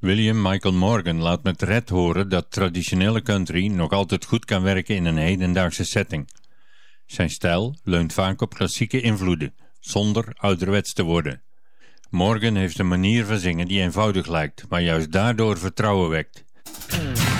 William Michael Morgan laat met Red horen dat traditionele country nog altijd goed kan werken in een hedendaagse setting. Zijn stijl leunt vaak op klassieke invloeden, zonder ouderwets te worden. Morgan heeft een manier van zingen die eenvoudig lijkt, maar juist daardoor vertrouwen wekt.